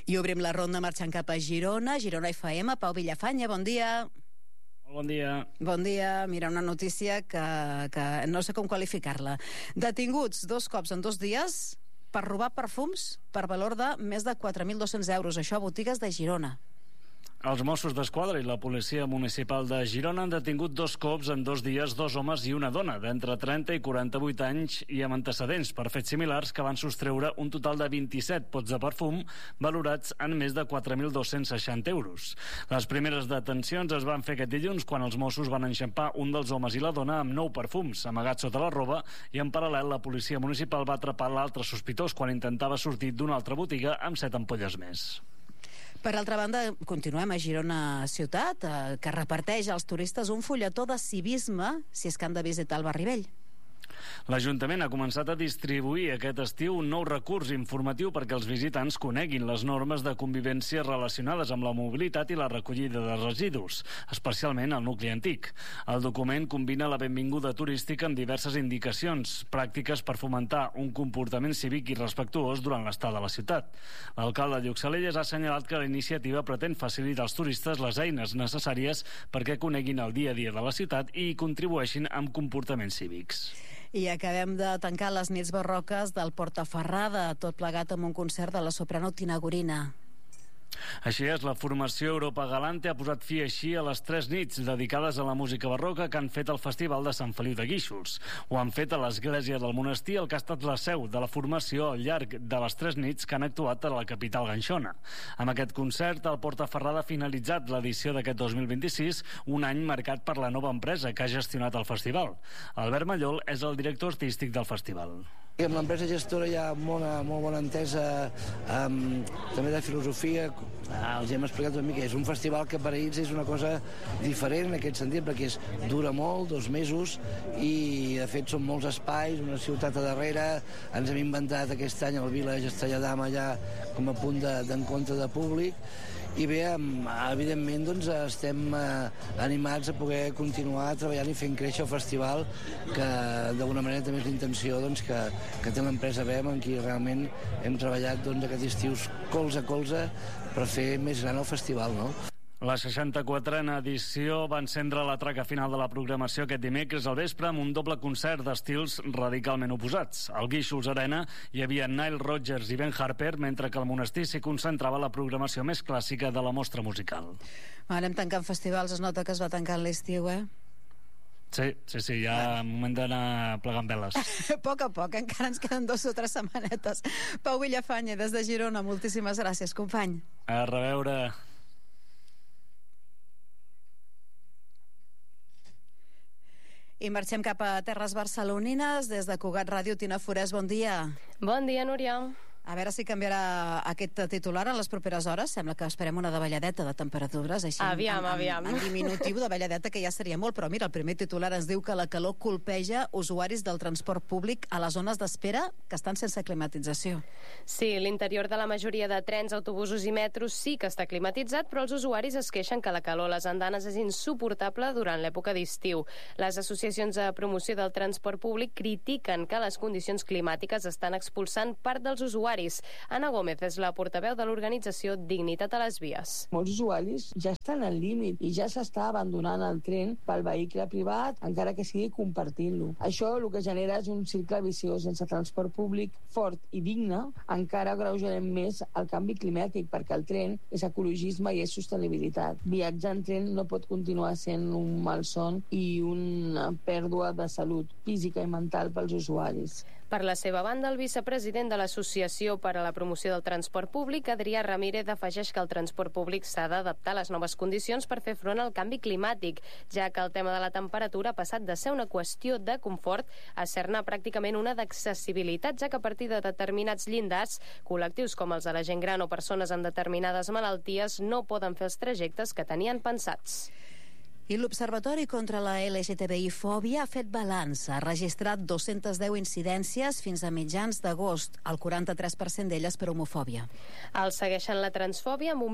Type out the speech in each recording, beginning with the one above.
I obrim la ronda marxant cap a Girona. Girona FM, Pau Villafanya, bon dia. Bon dia. Bon dia. Mira, una notícia que no sé com qualificar-la. Detinguts 2 cops en 2 dies per robar perfums per valor de més de 4.200 euros. Això a botigues de Girona. Els Mossos d'Esquadra i la Policia Municipal de Girona han detingut 2 cops en 2 dies 2 homes i una dona d'entre 30 i 48 anys i amb antecedents per fets similars que van sostreure un total de 27 pots de perfum valorats en més de 4.260 euros. Les primeres detencions es van fer aquest dilluns quan els Mossos van enxampar un dels homes i la dona amb 9 perfums amagats sota la roba i en paral·lel la Policia Municipal va atrapar l'altre sospitós quan intentava sortir d'una altra botiga amb 7 ampolles més. Per altra banda, continuem a Girona ciutat, que reparteix als turistes un fulletó de civisme si és que han de visitar el Barri Vell. L'Ajuntament ha començat a distribuir aquest estiu un nou recurs informatiu perquè els visitants coneguin les normes de convivència relacionades amb la mobilitat i la recollida de residus, especialment al nucli antic. El document combina la benvinguda turística amb diverses indicacions pràctiques per fomentar un comportament cívic i respectuós durant l'estada a la ciutat. L'alcalde Lluc Salelles ha assenyalat que la iniciativa pretén facilitar als turistes les eines necessàries perquè coneguin el dia a dia de la ciutat i hi contribueixin amb comportaments cívics. I acabem de tancar les nits barroques del Portaferrada, tot plegat amb un concert de la soprano Tina Gorina. Així és, la formació Europa Galante ha posat fi així a les 3 nits dedicades a la música barroca que han fet el Festival de Sant Feliu de Guíxols. Ho han fet a l'església del monestir, el que ha estat la seu de la formació al llarg de les 3 nits que han actuat a la capital ganxona. Amb aquest concert, el Portaferrada ha finalitzat l'edició d'aquest 2026, un any marcat per la nova empresa que ha gestionat el festival. Albert Mallol és el director artístic del festival. Amb l'empresa gestora hi ha molt bona entesa també de filosofia. Els hem explicat una mica, és un festival que per a ells és una cosa diferent en aquest sentit, perquè dura molt, 2 mesos, i de fet són molts espais, una ciutat a darrere. Ens hem inventat aquest any el Village Estelladam allà com a punt d'encontre de públic, i bé, evidentment doncs, estem animats a poder continuar treballant i fent créixer el festival, que d'alguna manera també és l'intenció doncs, que té l'empresa BEM, en qui realment hem treballat doncs, aquest estiu colze a colze per fer més gran el festival, no? La 64a edició va encendre la traca final de la programació aquest dimecres al vespre amb un doble concert d'estils radicalment oposats. Al Guíxols Arena hi havia Nile Rodgers i Ben Harper, mentre que al monestir s'hi concentrava la programació més clàssica de la mostra musical. Anem tancant festivals, es nota que es va tancant l'estiu, Sí, ja moment d'anar plegant veles. A poc, encara ens queden 2 o 3 setmanetes. Pau Villafanya, des de Girona, moltíssimes gràcies, company. A reveure. I marxem cap a terres barcelonines. Des de Cugat Ràdio, Tina Forès, bon dia. Bon dia, Núria. A veure si canviarà aquest titular en les properes hores. Sembla que esperem una davalladeta de temperatures, així aviam. En diminutiu, davalladeta, que ja seria molt, però mira, el primer titular ens diu que la calor colpeja usuaris del transport públic a les zones d'espera que estan sense climatització. Sí, l'interior de la majoria de trens, autobusos i metros sí que està climatitzat, però els usuaris es queixen que la calor a les andanes és insuportable durant l'època d'estiu. Les associacions de promoció del transport públic critiquen que les condicions climàtiques estan expulsant part dels usuaris. Ana Gómez és la portaveu de l'organització Dignitat a les Vies. Molts usuaris ja estan al límit i ja s'està abandonant el tren pel vehicle privat, encara que sigui compartint-lo. Això el que genera és un cicle viciós. Sense transport públic fort i digne, encara agreujarem més el canvi climàtic, perquè el tren és ecologisme i és sostenibilitat. Viatjar en tren no pot continuar sent un malson i una pèrdua de salut física i mental pels usuaris. Per la seva banda, el vicepresident de l'Associació per a la Promoció del Transport Públic, Adrià Ramírez, afegeix que el transport públic s'ha d'adaptar a les noves condicions per fer front al canvi climàtic, ja que el tema de la temperatura ha passat de ser una qüestió de confort a ser-ne pràcticament una d'accessibilitat, ja que a partir de determinats llindars, col·lectius com els de la gent gran o persones amb determinades malalties no poden fer els trajectes que tenien pensats. I l'Observatori contra la LGTBI-fòbia ha fet balanç. Ha registrat 210 incidències fins a mitjans d'agost, el 43% d'elles per homofòbia. El segueixen la transfòbia amb un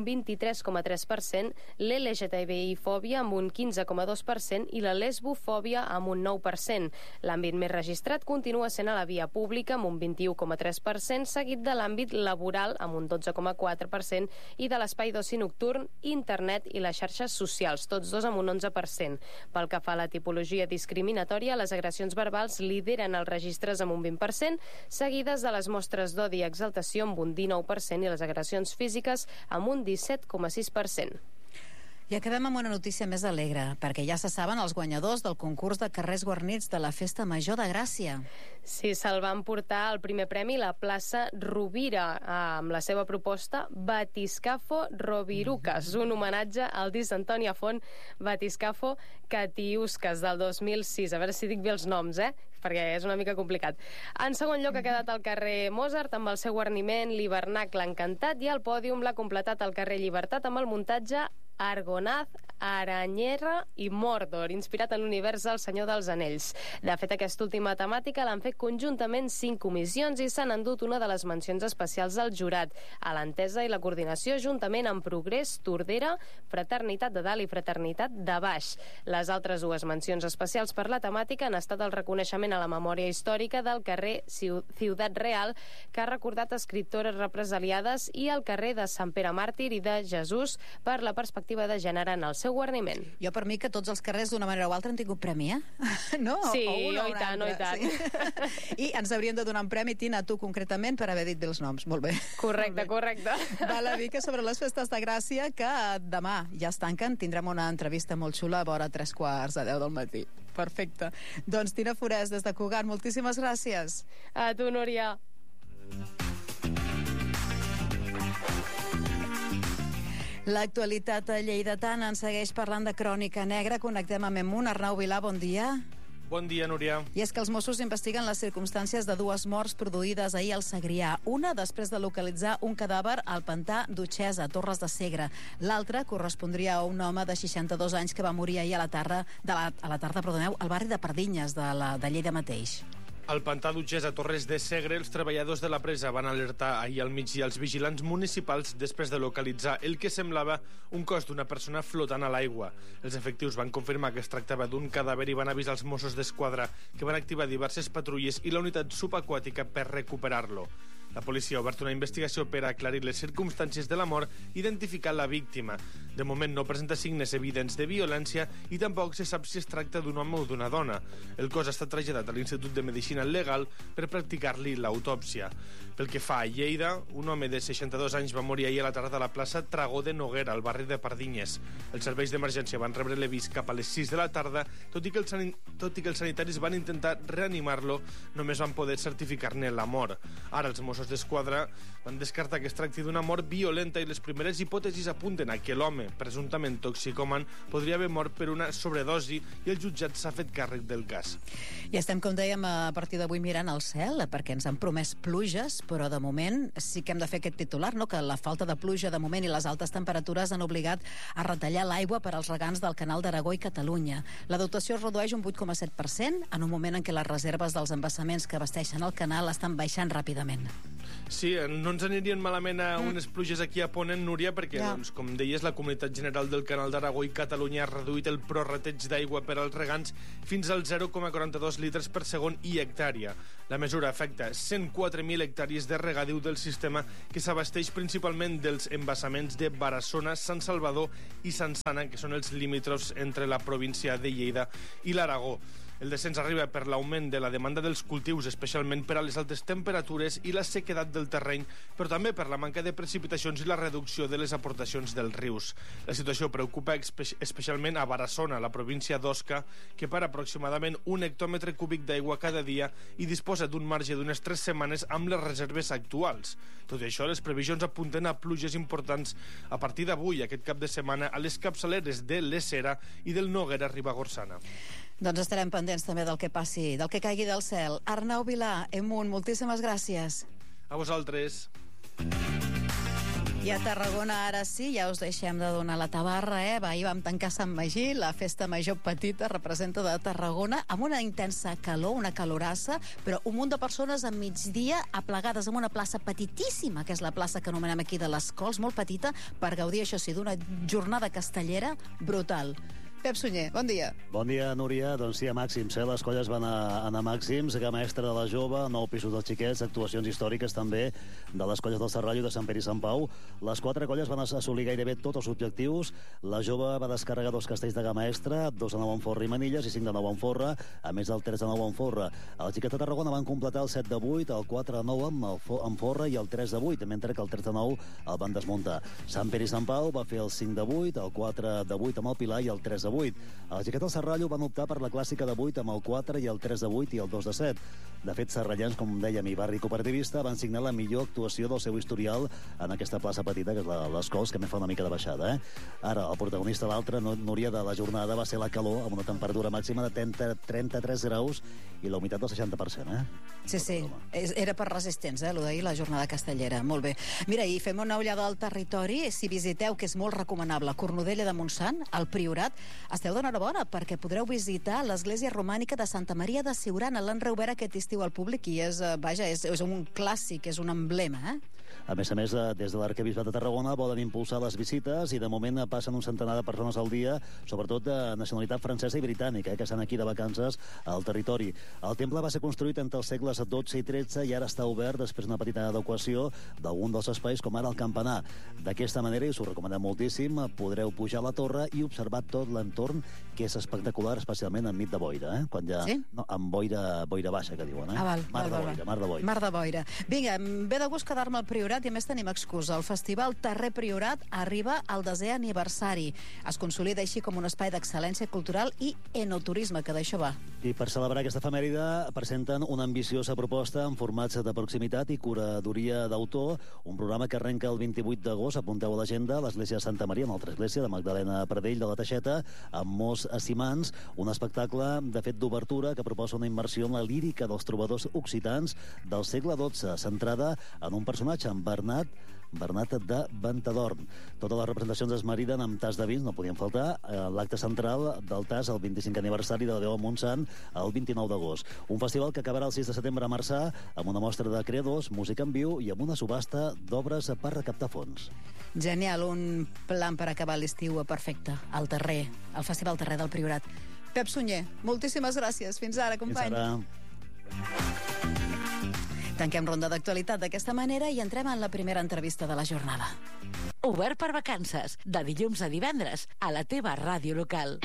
23,3%, l'LGTBI-fòbia amb un 15,2% i la lesbofòbia amb un 9%. L'àmbit més registrat continua sent a la via pública amb un 21,3%, seguit de l'àmbit laboral amb un 12,4% i de l'espai d'oci nocturn, internet i les xarxes socials, tots dos amb un 11%. Pel que fa a la tipologia discriminatòria, les agressions verbals lideren els registres amb un 20%, seguides de les mostres d'odi i exaltació amb un 19% i les agressions físiques amb un 17,6%. I acabem amb una notícia més alegre, perquè ja se saben els guanyadors del concurs de carrers guarnits de la Festa Major de Gràcia. Sí, se'l van portar el primer premi la plaça Rovira, amb la seva proposta Batiscafo Rovirucas, un homenatge al disc Antoni Afont Batiscafo Catiuscas del 2006. A veure si dic bé els noms, perquè és una mica complicat. En segon lloc ha quedat el carrer Mozart amb el seu guarniment l'Hivernacle Encantat i al pòdium l'ha completat el carrer Llibertat amb el muntatge Argonaz, Aranyera i Mordor, inspirat en l'univers del Senyor dels Anells. De fet, aquesta última temàtica l'han fet conjuntament 5 comissions i s'han endut una de les mencions especials del jurat, a l'entesa i la coordinació juntament amb Progrés, Tordera, Fraternitat de Dalt i Fraternitat de Baix. Les altres dues mencions especials per la temàtica han estat el reconeixement a la memòria històrica del carrer Ciutat Real, que ha recordat escriptores represaliades, i el carrer de Sant Pere Màrtir i de Jesús per la perspectiva de gènere en el seu guarniment. Jo, per mi, que tots els carrers d'una manera o altra han tingut premi, No? Sí, i tant, i tant. Sí. I ens haurien de donar un premi, Tina, a tu concretament, per haver dit bé els noms. Molt bé. Correcte, correcte. Val a dir que sobre les festes de Gràcia, que demà ja es tanquen, tindrem una entrevista molt xula a vora 9:45 del matí. Perfecte. Doncs Tina Forès, des de Cugat, moltíssimes gràcies. A tu, Núria. L'actualitat lleidatana ens segueix parlant de crònica negra. Connectem amb Emun. Arnau Vilà, bon dia. Bon dia, Núria. I és que els Mossos investiguen les circumstàncies de 2 morts produïdes ahir al Segrià. Una després de localitzar un cadàver al pantà d'Utxesa, a Torres de Segre. L'altra correspondria a un home de 62 anys que va morir ahir a la tarda, al barri de Pardinyes, de Lleida mateix. Al pantà d'Utxesa, a Torres de Segre, els treballadors de la presa van alertar ahir al migdia els vigilants municipals després de localitzar el que semblava un cos d'una persona flotant a l'aigua. Els efectius van confirmar que es tractava d'un cadàver i van avisar els Mossos d'Esquadra, que van activar diverses patrulles i la unitat subaquàtica per recuperar-lo. La policia ha obert una investigació per aclarir les circumstàncies de la mort i identificar la víctima. De moment no presenta signes evidents de violència i tampoc se sap si es tracta d'un home o d'una dona. El cos ha estat traslladat a l'Institut de Medicina Legal per practicar-li l'autòpsia. Pel que fa a Lleida, un home de 62 anys va morir ahir a la tarda a la plaça Tragó de Noguera, al barri de Pardinyes. Els serveis d'emergència van rebre l'avís cap a les 6 de la tarda, tot i que els sanitaris van intentar reanimar-lo, només van poder certificar-ne la mort. Ara els Mossos d'Esquadra van descartar que es tracti d'una mort violenta i les primeres hipòtesis apunten a que l'home, presumptament toxicòman, podria haver mort per una sobredosi i el jutjat s'ha fet càrrec del cas. I estem, com dèiem, a partir d'avui mirant al cel, perquè ens han promès pluges, però de moment sí que hem de fer aquest titular, no? Que la falta de pluja de moment i les altes temperatures han obligat a retallar l'aigua per als regants del Canal d'Aragó i Catalunya. La dotació es redueix un 8,7% en un moment en què les reserves dels embassaments que abasteixen el canal estan baixant ràpidament. Sí, no ens anirien malament a unes pluges aquí a Ponent, Núria, perquè, doncs, com deies, la Comunitat General del Canal d'Aragó i Catalunya ha reduït el prorrateig d'aigua per als regants fins al 0,42 litres per segon i hectàrea. La mesura afecta 104.000 hectàrees de regadiu del sistema, que s'abasteix principalment dels embassaments de Barassona, Sant Salvador i Sant Sana, que són els limítrofs entre la província de Lleida i l'Aragó. El descens arriba per l'augment de la demanda dels cultius, especialment per a les altes temperatures i la sequedat del terreny, però també per la manca de precipitacions i la reducció de les aportacions dels rius. La situació preocupa especialment a Barassona, la província d'Osca, que para aproximadament 1 hectòmetre cúbic d'aigua cada dia i disposa d'un marge d'unes 3 setmanes amb les reserves actuals. Tot i això, les previsions apunten a pluges importants a partir d'avui, aquest cap de setmana, a les capçaleres de l'Esera i del Noguera Ribagorçana. Doncs estarem pendents també del que passi, del que caigui del cel. Arnau Vilà, Emun, moltíssimes gràcies. A vosaltres. I a Tarragona ara sí, ja us deixem de donar la tabarra, Ahir vam tancar Sant Magí, la festa major petita representa de Tarragona, amb una intensa calor, una calorassa, però un munt de persones a migdia aplegades en una plaça petitíssima, que és la plaça que anomenem aquí de les Cols, molt petita, per gaudir, això sí, d'una jornada castellera brutal. Pep Sunyer, bon dia. Bon dia, Núria. Doncs sí, a màxims. Les colles van anar a màxims. Gamma Extra de la Jove, 9 pisos dels xiquets, actuacions històriques també de les colles del Serrallo i de Sant Pere i Sant Pau. Les 4 colles van assolir gairebé tots els objectius. La Jove va descarregar 2 castells de Gamma Extra, 2 de nou en Forra i Manilles i 5 de nou en Forra, a més del 3 de nou en Forra. Els xiquets de Tarragona van completar el 7 de 8, el 4 de 9 en Forra i el 3 de 8, mentre que el 3 de 9 el van desmuntar. Sant Pere i Sant Pau va fer el 5 de 8, el 4 de 8 amb el Pilar i el 3 de 8. Els xiquets del Serrallo van optar per la clàssica de 8 amb el 4 i el 3 de 8 i el 2 de 7. De fet, serrallans, com dèiem, i barri cooperativista van signar la millor actuació del seu historial en aquesta plaça petita, que és les Cols, que també fa una mica de baixada. Ara, el protagonista, l'altre, Núria, de la jornada va ser la calor, amb una temperatura màxima de 33 graus i la humitat del 60%. Sí. Era per resistents, lo d'ahir, la jornada castellera. Molt bé. Mira, i fem una ullada al territori. Si visiteu, que és molt recomanable, Cornudella de Montsant, al Priorat, esteu d'enhorabona, perquè podreu visitar l'església romànica de Santa Maria de Siurana. L'han reobert aquest estiu al públic i és un clàssic, és un emblema, A més, des de l'Arquebisbat de Tarragona volen impulsar les visites i de moment passen un centenar de persones al dia, sobretot de nacionalitat francesa i britànica, que estan aquí de vacances al territori. El temple va ser construït entre els segles XII i XIII i ara està obert després d'una petita adequació d'algun dels espais, com ara el campanar. D'aquesta manera, i us ho recomanem moltíssim, podreu pujar a la torre i observar tot l'entorn, que és espectacular, especialment enmig de boira, quan ja... Sí? No, amb boira baixa, que diuen, Mar de boira. Mar de boira. Vinga, ve de gust quedar-me al Priorat i a més tenim excusa. El Festival Terrer Priorat arriba al 10è aniversari. Es consolida així com un espai d'excel·lència cultural i enoturisme, que d'això va. I per celebrar aquesta efemèride presenten una ambiciosa proposta en formats de proximitat i curadoria d'autor, un programa que arrenca el 28 d'agost, apunteu a l'agenda, a l'església de Santa Maria, una altra església de Magdalena Pradell de la Teixeta, amb molts estimants, un espectacle de fet d'obertura que proposa una immersió en la lírica dels trobadors occitans del segle XII, centrada en un personatge, en Bernat de Ventadorn. Totes les representacions es mariden amb tas de vins, no podien faltar, l'acte central del tas, el 25è aniversari de la Déu a Montsant, el 29 d'agost. Un festival que acabarà el 6 de setembre a Marçà, amb una mostra de creadors, música en viu i amb una subhasta d'obres per recaptar fons. Genial, un plan per acabar l'estiu perfecte, al Terrer, al Festival Terrer del Priorat. Pep Sunyer, moltíssimes gràcies. Fins ara, company. Fins ara. Tanquem ronda d'actualitat d'aquesta manera i entrem en la primera entrevista de la jornada. Obert per vacances, de dilluns a divendres, a la teva ràdio local.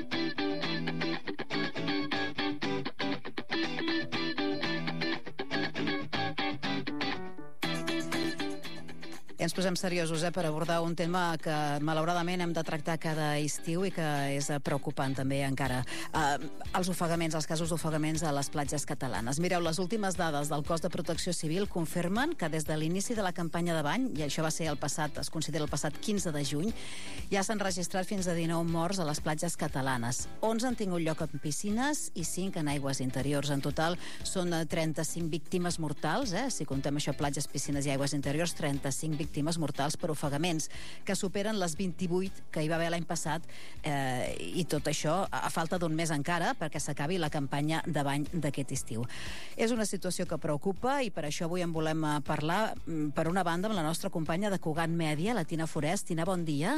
Ens posem seriosos per abordar un tema que malauradament hem de tractar cada estiu i que és preocupant també encara. Els ofegaments, els casos d'ofegaments a les platges catalanes. Mireu, les últimes dades del Cos de Protecció Civil confirmen que des de l'inici de la campanya de bany, i això va ser es considera el passat 15 de juny, ja s'han registrat fins a 19 morts a les platges catalanes. 11 han tingut lloc en piscines i 5 en aigües interiors. En total són 35 víctimes mortals, si contem això, platges, piscines i aigües interiors, 35 víctimes mortals per ofegaments, que superen les 28 que hi va haver l'any passat, i tot això a falta d'un mes encara perquè s'acabi la campanya de bany d'aquest estiu. És una situació que preocupa i per això avui en volem parlar, per una banda, amb la nostra companya de Cugat Mèdia, la Tina Forest. Tina, bon dia.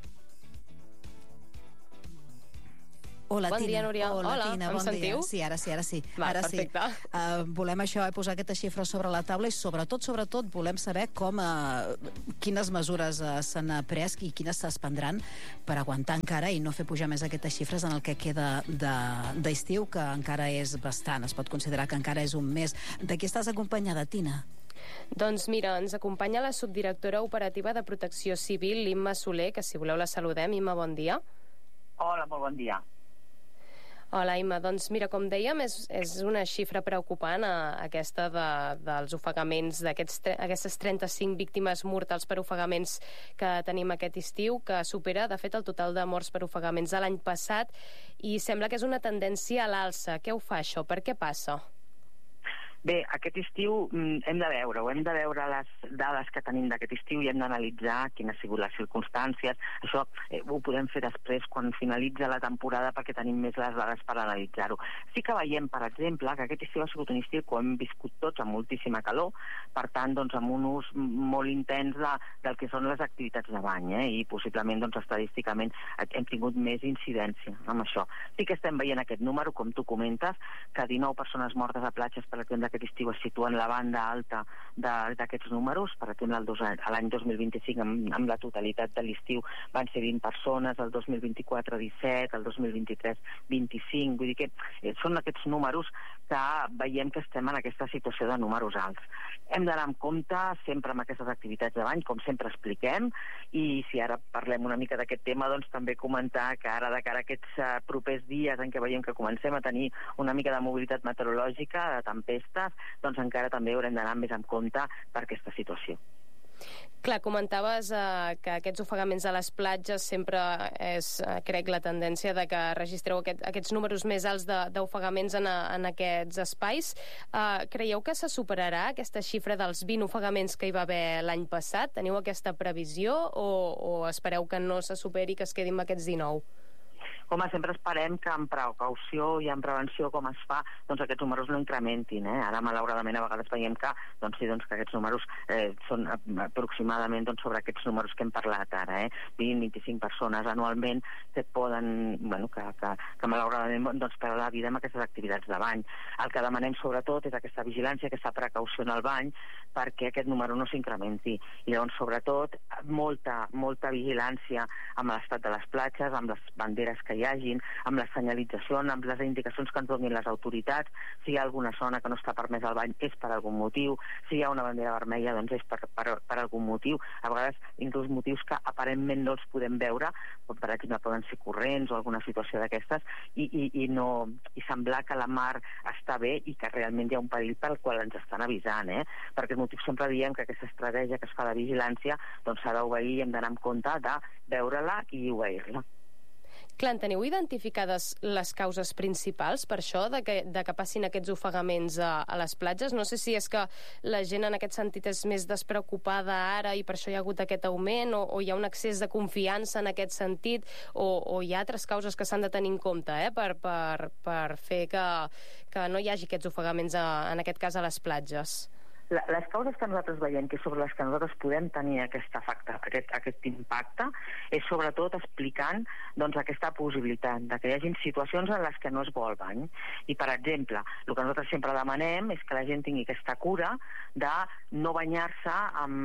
Hola, bon Tina. Dia, Núria. Hola, Tina, em bon sentiu? Dia. Sí, ara sí. Va, ara perfecte. Sí. Volem això, posar aquestes xifres sobre la taula i sobretot volem saber quines mesures s'han pres i quines es prendran per aguantar encara i no fer pujar més aquestes xifres en el que queda d'estiu, que encara és bastant. Es pot considerar que encara és un mes. De qui estàs acompanyada, Tina? Doncs mira, ens acompanya la subdirectora operativa de Protecció Civil, l'Imma Soler, que si voleu la saludem. Imma, bon dia. Hola, molt bon dia. Hola, Imma. Doncs mira, com dèiem, és una xifra preocupant aquesta dels ofegaments, d'aquestes 35 víctimes mortals per ofegaments que tenim aquest estiu, que supera, de fet, el total de morts per ofegaments de l'any passat, i sembla que és una tendència a l'alça. Què ho fa, això? Per què passa? Bé, aquest estiu hem de veure les dades que tenim d'aquest estiu i hem d'analitzar quines han sigut les circumstàncies. Això ho podem fer després, quan finalitza la temporada, perquè tenim més les dades per analitzar-ho. Sí que veiem, per exemple, que aquest estiu ha sigut un estiu que hem viscut tots amb moltíssima calor, per tant, doncs, amb un ús molt intens del que són les activitats de bany, i possiblement, doncs, estadísticament hem tingut més incidència amb això. Sí que estem veient aquest número, com tu comentes, que 19 persones mortes a platges, per exemple, aquest estiu es situen la banda alta d'aquests números. Per exemple, l'any 2025, amb la totalitat de l'estiu, van ser 20 persones, el 2024 17, el 2023 25, vull dir que són aquests números que veiem que estem en aquesta situació de números alts. Hem d'anar amb compte sempre amb aquestes activitats de bany, com sempre expliquem, i si ara parlem una mica d'aquest tema, doncs també comentar que ara, de cara a aquests propers dies en què veiem que comencem a tenir una mica de mobilitat meteorològica, de tempestes, doncs encara també haurem d'anar més en compte per aquesta situació. Clar, comentaves que aquests ofegaments a les platges sempre és, crec, la tendència de que registreu aquests números més alts d'ofegaments en aquests espais. Creieu que se superarà aquesta xifra dels 20 ofegaments que hi va haver l'any passat? Teniu aquesta previsió o espereu que no se superi, que es quedi amb aquests 19? Home, sempre esperem que amb precaució i amb prevenció, com es fa, doncs aquests números no incrementin. Ara, malauradament, a vegades veiem que, doncs, sí, doncs, que aquests números són aproximadament sobre aquests números que hem parlat ara, 20-25 persones anualment que poden, que malauradament doncs, perdre la vida amb aquestes activitats de bany. El que demanem, sobretot, és aquesta vigilància, aquesta precaució en el bany, perquè aquest número no s'incrementi. I llavors, sobretot, molta vigilància amb l'estat de les platges, amb les banderes que hi hagin, amb la senyalització, amb les indicacions que ens donin les autoritats. Si hi ha alguna zona que no està permès al bany, és per algun motiu. Si hi ha una bandera vermella, doncs és per algun motiu. A vegades, inclús motius que aparentment no els podem veure, com per exemple poden ser corrents o alguna situació d'aquestes, i semblar que la mar està bé i que realment hi ha un perill pel qual ens estan avisant. Per aquest motiu sempre diem que aquesta estratègia que es fa de vigilància doncs s'ha d'obeir i hem d'anar en compte de veure-la i obeir-la. Clar, teniu identificades les causes principals per això, de que passin aquests ofegaments a les platges? No sé si és que la gent en aquest sentit és més despreocupada ara i per això hi ha hagut aquest augment, o hi ha un excés de confiança en aquest sentit, o hi ha altres causes que s'han de tenir en compte per fer que no hi hagi aquests ofegaments, en aquest cas a les platges. Les causes que nosaltres veiem, que sobre les que nosaltres podem tenir aquest impacte, és sobretot explicant aquesta possibilitat de que hi hagi situacions en les que no es vol bany. I, per exemple, el que nosaltres sempre demanem és que la gent tingui aquesta cura de no banyar-se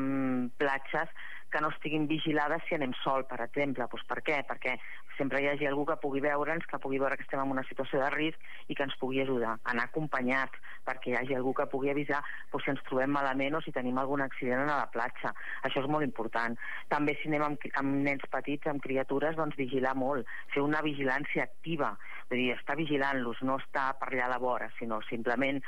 en platges que no estiguin vigilades si anem sol, per exemple. Per què? Perquè sempre hi hagi algú que pugui veure'ns, que pugui veure que estem en una situació de risc i que ens pugui ajudar. Anar acompanyats, perquè hi hagi algú que pugui avisar si ens trobem malament o si tenim algun accident a la platja. Això és molt important. També si anem amb nens petits, amb criatures, doncs vigilar molt, fer una vigilància activa, vull dir, estar vigilant-los, no estar per allà a la vora, sinó simplement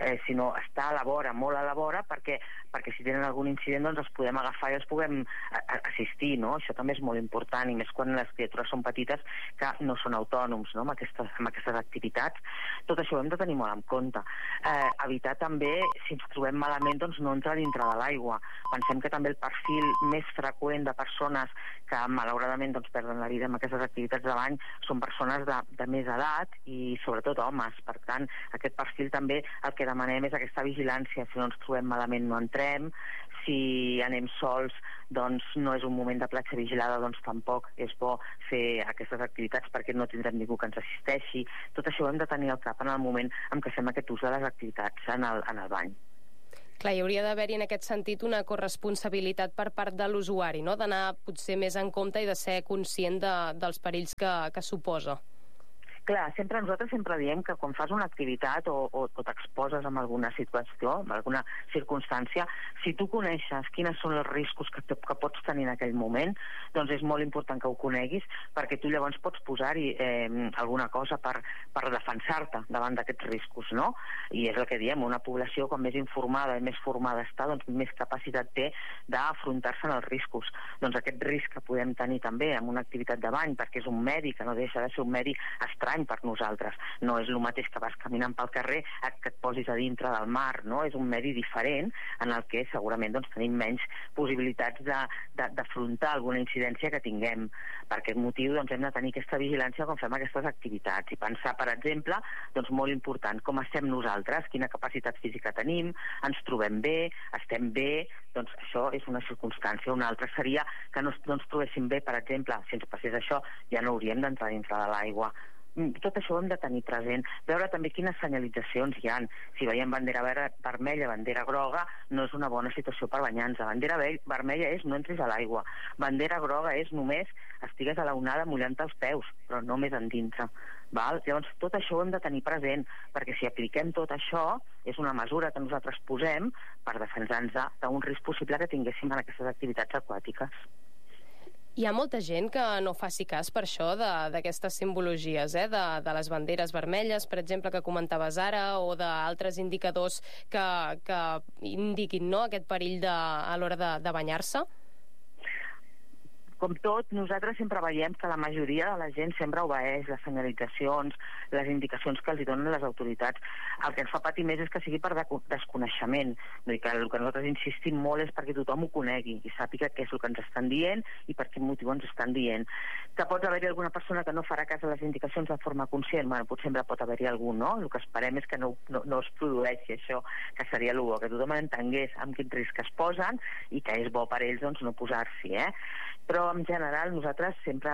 estar a la vora, molt a la vora, perquè si tenen algun incident doncs els podem agafar i els puguem assistir, no? Això també és molt important, i més quan les criatures són petites que no són autònoms, no? amb aquestes activitats. Tot això ho hem de tenir molt en compte. Evitar també, si ens trobem malament, doncs no entrar dintre de l'aigua. Pensem que també el perfil més freqüent de persones que malauradament perden la vida amb aquestes activitats de bany són persones de més edat i sobretot homes. Per tant, aquest perfil també el que demanem és aquesta vigilància. Si no ens trobem malament no entrem, si anem sols doncs no és un moment de platja vigilada, doncs tampoc és bo fer aquestes activitats perquè no tindrem ningú que ens assisteixi. Tot això ho hem de tenir al cap en el moment en què fem aquest ús de les activitats en el bany. Clar, hi hauria d'haver-hi en aquest sentit una corresponsabilitat per part de l'usuari, no? D'anar potser més en compte i de ser conscient dels perills que suposa. Clar, nosaltres sempre diem que quan fas una activitat o t'exposes en alguna situació, en alguna circumstància, si tu coneixes quins són els riscos que pots tenir en aquell moment, doncs és molt important que ho coneguis, perquè tu llavors pots posar-hi alguna cosa per defensar-te davant d'aquests riscos, no? I és el que diem, una població com més informada i més formada està, doncs més capacitat té d'afrontar-se en els riscos. Doncs aquest risc que podem tenir també en una activitat de bany, perquè és un medi que no deixa de ser un medi estrany, estrany per nosaltres. No és el mateix que vas caminant pel carrer que et posis a dintre del mar, no? És un medi diferent en el que segurament tenim menys possibilitats d'afrontar alguna incidència que tinguem. Per aquest motiu hem de tenir aquesta vigilància quan fem aquestes activitats i pensar, per exemple, molt important, com estem nosaltres, quina capacitat física tenim, ens trobem bé, estem bé, doncs això és una circumstància. Una altra seria que no ens trobéssim bé, per exemple, si ens passés això, ja no hauríem d'entrar dintre de l'aigua. Tot això ho hem de tenir present. Veure també quines senyalitzacions hi ha. Si veiem bandera vermella, bandera groga, no és una bona situació per banyar-nos. Bandera vermella és no entris a l'aigua. Bandera groga és només estigues a la onada mullant-te els peus, però no més endintre. Llavors, tot això ho hem de tenir present, perquè si apliquem tot això, és una mesura que nosaltres posem per defensar-nos d'un risc possible que tinguéssim en aquestes activitats aquàtiques. Hi ha molta gent que no faci cas per això d'aquestes simbologies, de les banderes vermelles, per exemple, que comentaves ara, o d'altres indicadors que indiquin aquest perill a l'hora de banyar-se? Com tot, nosaltres sempre veiem que la majoria de la gent sempre obeeix les senyalitzacions, les indicacions que els donen les autoritats. El que ens fa patir més és que sigui per desconeixement. Vull dir que el que nosaltres insistim molt és perquè tothom ho conegui i sàpiga què és el que ens estan dient i per quin motiu ens estan dient. Que pot haver-hi alguna persona que no farà cas a les indicacions de forma conscient? Bueno, potser sempre pot haver-hi algú, no? El que esperem és que no es produeixi això, que seria el bo, que tothom entengués amb quin risc es posen i que és bo per ells no posar-s'hi, Però en general nosaltres sempre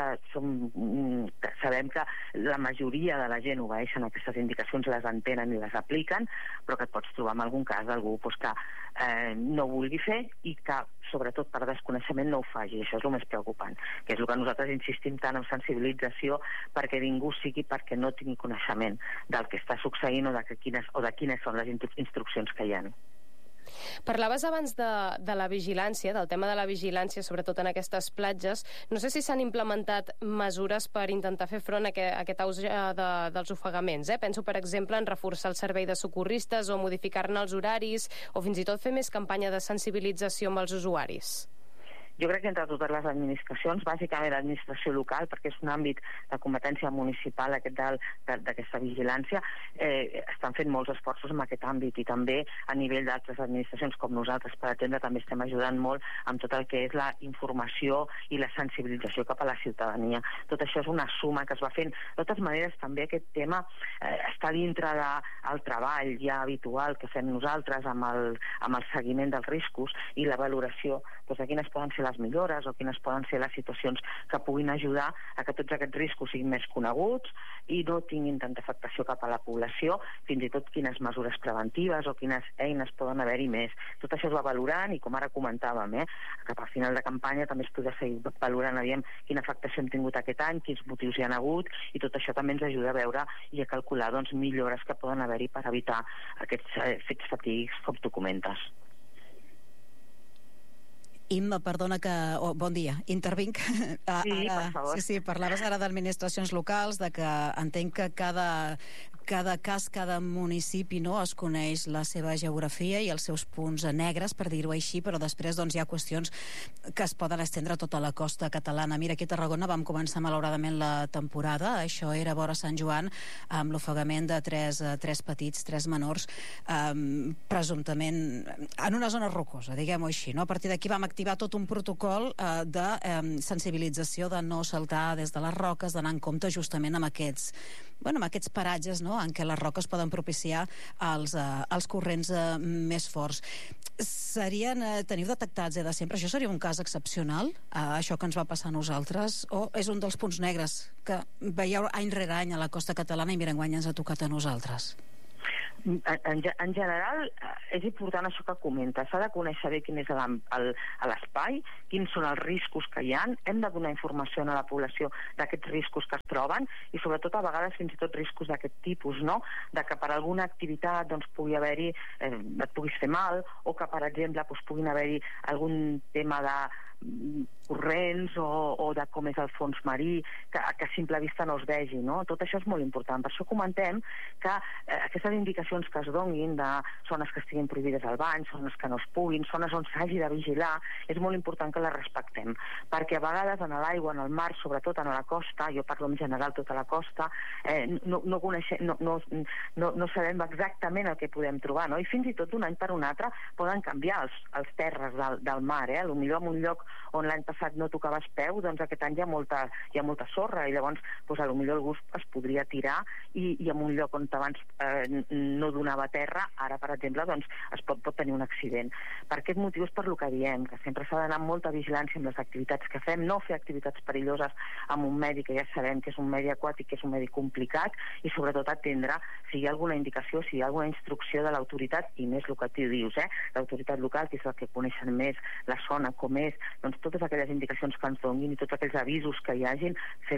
sabem que la majoria de la gent obeeixen aquestes indicacions, les entenen i les apliquen, però que et pots trobar en algun cas d'algú que no ho vulgui fer i que, sobretot per desconeixement, no ho faci. Això és el més preocupant, que és el que nosaltres insistim tant en sensibilització, perquè ningú sigui perquè no tingui coneixement del que està succeint o de quines són les instruccions que hi ha. Parlaves abans de la vigilància, del tema de la vigilància, sobretot en aquestes platges. No sé si s'han implementat mesures per intentar fer front a aquest auge dels ofegaments. Penso, per exemple, en reforçar el servei de socorristes o modificar-ne els horaris o fins i tot fer més campanya de sensibilització amb els usuaris. Jo crec que entre totes les administracions, bàsicament l'administració local, perquè és un àmbit de competència municipal d'aquesta vigilància, estan fent molts esforços en aquest àmbit i també a nivell d'altres administracions com nosaltres, per exemple, també estem ajudant molt amb tot el que és la informació i la sensibilització cap a la ciutadania. Tot això és una suma que es va fent. De totes maneres, també aquest tema està dintre del treball ja habitual que fem nosaltres amb el seguiment dels riscos i la valoració de quines poden ser les millores o quines poden ser les situacions que puguin ajudar a que tots aquests riscos siguin més coneguts i no tinguin tanta afectació cap a la població, fins i tot quines mesures preventives o quines eines poden haver-hi més. Tot això es va valorant i, com ara comentàvem, cap al final de campanya també es podrà seguir valorant, aviam quina afectació hem tingut aquest any, quins motius hi ha hagut, i tot això també ens ajuda a veure i a calcular millores que poden haver-hi per evitar aquests fets fatídics com tu comentes. Imma, perdona que... bon dia, intervinc. Sí, per favor. Sí, parlaves ara d'administracions locals, de que entenc que cada cas, cada municipi es coneix la seva geografia i els seus punts negres, per dir-ho així, però després hi ha qüestions que es poden estendre a tota la costa catalana. Mira, aquí a Tarragona vam començar malauradament la temporada, això era vora Sant Joan, amb l'ofegament de tres petits, tres menors, presumptament en una zona rocosa, diguem-ho així. A partir d'aquí vam activar tot un protocol de sensibilització, de no saltar des de les roques, d'anar en compte justament amb aquests paratges en què les roques poden propiciar els corrents més forts. Teniu detectats de sempre? Això seria un cas excepcional, això que ens va passar a nosaltres? O és un dels punts negres que veieu any rere any a la costa catalana i mira, enguany ens ha tocat a nosaltres? En general, és important això que comenta. S'ha de conèixer bé quin és l'espai, quins són els riscos que hi ha. Hem de donar informació a la població d'aquests riscos que es troben i, sobretot, a vegades fins i tot riscos d'aquest tipus, de que per alguna activitat pugui haver-hi, et puguis fer mal, o que, per exemple, puguin haver-hi algun tema de corrents o de com és el fons marí, que a simple vista no es vegi, no? Tot això és molt important. Per això comentem que aquestes indicacions que es donin de zones que estiguin prohibides al bany, zones que no es puguin, zones on s'hagi de vigilar, és molt important que les respectem, perquè a vegades en l'aigua, en el mar, sobretot en la costa, jo parlo en general tota la costa, no sabem exactament el que podem trobar, no? I fins i tot d'un any per un altre poden canviar els terres del mar, Potser en un lloc on l'any passat no tocaves peu, doncs aquest any hi ha molta sorra, i llavors potser el gust es podria tirar, i en un lloc on abans no donava terra, ara per exemple doncs es pot tenir un accident. Per aquest motiu és per lo que diem, que sempre s'ha d'anar amb molta vigilància amb les activitats que fem, no fer activitats perilloses amb un medi que ja sabem que és un medi aquàtic, que és un medi complicat, i sobretot atendre si hi ha alguna indicació, si hi ha alguna instrucció de l'autoritat, i més el que tu dius, l'autoritat local, que és el que coneixen més la zona, com és, doncs totes aquelles indicacions que ens donin i tots aquells avisos que hi hagin,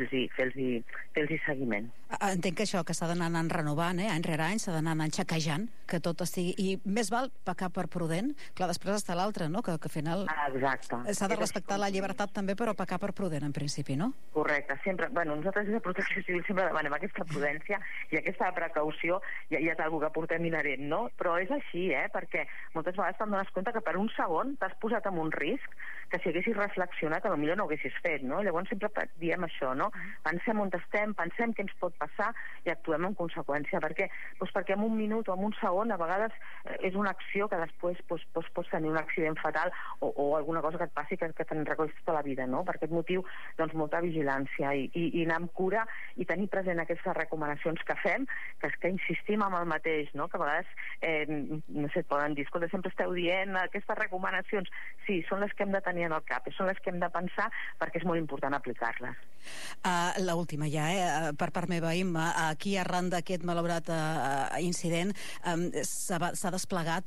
fer-los seguiment. Entenc que això, que s'ha d'anar renovant, any rere any, s'ha d'anar xequejant, que tot estigui... I més val pecar per prudent, clar, després està l'altre, no?, que al final... Exacte. S'ha de respectar la llibertat també, però pecar per prudent, en principi, no? Correcte, sempre... nosaltres des de Protecció Civil sempre demanem aquesta prudència i aquesta precaució, ja és una cosa que portem inherent, no? Però és així, perquè moltes vegades te'n dones compte que per un segon t'has posat en un risc que si haguessis reflexionat potser no ho haguessis fet, no? Llavors sempre diem això, no? Pensem on estem, pensem què ens pot passar i actuem en conseqüència, perquè en un minut o en un segon a vegades és una acció que després pots tenir un accident fatal o alguna cosa que et passi que te'n recolls tota la vida, no? Per aquest motiu, doncs, molta vigilància i anar amb cura i tenir present aquestes recomanacions que fem, que insistim amb el mateix, no? Que a vegades, no sé, poden dir, escolta, sempre esteu dient aquestes recomanacions. Sí, són les que hem de tenir en el cap, són les que hem de pensar perquè és molt important aplicar-les. L'última ja, per part meva, Imma, aquí arran d'aquest malaurat incident s'ha desplegat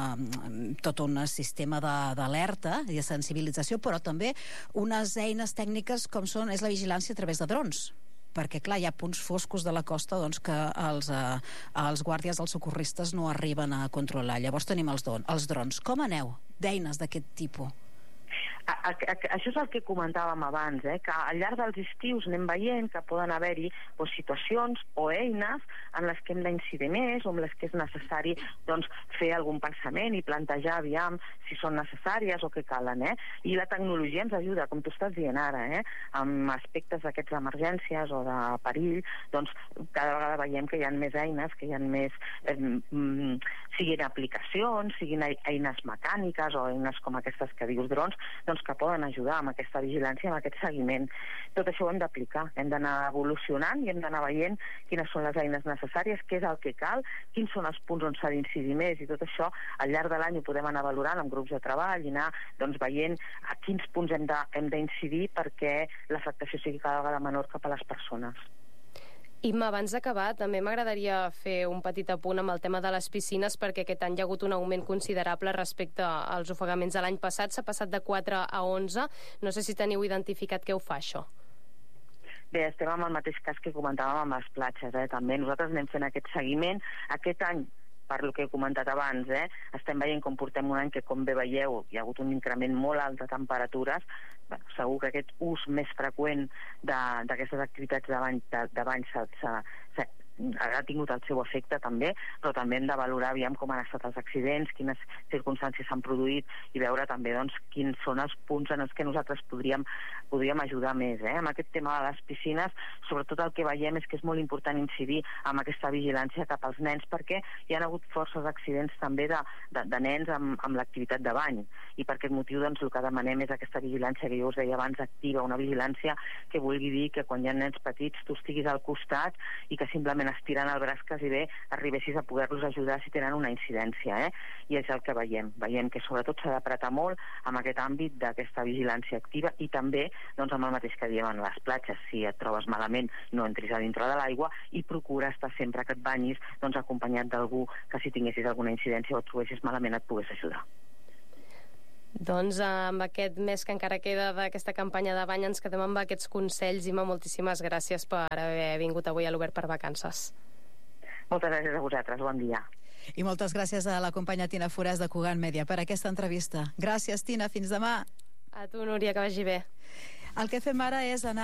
tot un sistema d'alerta i de sensibilització, però també unes eines tècniques com és la vigilància a través de drons, perquè clar, hi ha punts foscos de la costa doncs, que els guàrdies, els socorristes no arriben a controlar. Llavors tenim els drons. Com aneu d'eines d'aquest tipus? Això és el que comentàvem abans, que al llarg dels estius anem veient que poden haver-hi situacions o eines en les que hem d'incidir més o en les que és necessari fer algun pensament i plantejar aviam si són necessàries o què calen. I la tecnologia ens ajuda, com tu estàs dient ara, amb aspectes d'aquests d'emergències o de perill, doncs cada vegada veiem que hi ha més eines, que hi ha més, siguin aplicacions, siguin eines mecàniques o eines com aquestes que dius drons, doncs que poden ajudar amb aquesta vigilància, amb aquest seguiment. Tot això ho hem d'aplicar, hem d'anar evolucionant i hem d'anar veient quines són les eines necessàries, què és el que cal, quins són els punts on s'ha d'incidir més, i tot això al llarg de l'any ho podem anar valorant amb grups de treball i anar veient a quins punts hem d'incidir perquè l'afectació sigui cada vegada menor cap a les persones. Imma, abans d'acabar, també m'agradaria fer un petit apunt amb el tema de les piscines, perquè aquest any hi ha hagut un augment considerable respecte als ofegaments de l'any passat. S'ha passat de 4 a 11. No sé si teniu identificat què ho fa, això. Bé, estem amb el mateix cas que comentàvem amb les platges. També nosaltres anem fent aquest seguiment. Aquest any, per lo que he comentat abans, estem veient com portem un any que, com bé veieu, hi ha hagut un increment molt alt de temperatures. Segur que aquest ús més freqüent d'aquestes activitats de bany ha tingut el seu efecte també, però també hem de valorar aviam com han estat els accidents, quines circumstàncies s'han produït i veure també quins són els punts en els que nosaltres podríem ajudar més. Amb aquest tema de les piscines, sobretot el que veiem és que és molt important incidir amb aquesta vigilància cap als nens, perquè hi ha hagut forces accidents també de nens amb l'activitat de bany, i per aquest motiu el que demanem és aquesta vigilància que jo us deia abans, activa, una vigilància que vulgui dir que quan hi ha nens petits tu estiguis al costat i que simplement estirant el braç quasi bé arribessis a poder-los ajudar si tenen una incidència, i és el que veiem que sobretot s'ha d'apretar molt amb aquest àmbit d'aquesta vigilància activa i també amb el mateix que diem en les platges, si et trobes malament no entris a dintre de l'aigua i procura estar sempre que et banyis acompanyat d'algú que si tinguessis alguna incidència o et trobessis malament et pogués ajudar. Doncs amb aquest mes que encara queda d'aquesta campanya de bany ens quedem amb aquests consells. Imma, moltíssimes gràcies per haver vingut avui a l'Obert per Vacances. Moltes gràcies a vosaltres, bon dia. I moltes gràcies a la companya Tina Forès de Cugat Mèdia per aquesta entrevista. Gràcies, Tina, fins demà. A tu, Núria, que vagi bé. El que fem ara és anar